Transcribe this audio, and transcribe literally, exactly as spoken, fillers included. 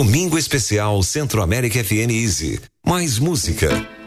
Domingo especial Centro América F M Easy. Mais música,